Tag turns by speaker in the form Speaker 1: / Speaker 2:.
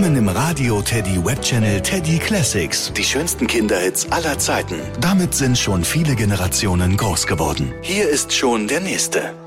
Speaker 1: kommen im Radio Teddy Webchannel Teddy Classics. Die schönsten Kinderhits aller Zeiten. Damit sind schon viele Generationen groß geworden. Hier ist schon der nächste.